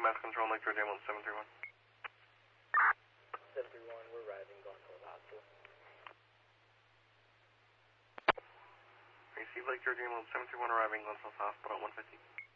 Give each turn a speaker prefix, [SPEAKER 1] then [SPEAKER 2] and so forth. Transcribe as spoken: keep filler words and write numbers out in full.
[SPEAKER 1] mass control, Lake George ambulance seven three one.
[SPEAKER 2] seven three one, we're arriving, going to the hospital.
[SPEAKER 1] Receive Lake George ambulance seven three one arriving, going to the hospital at one fifty.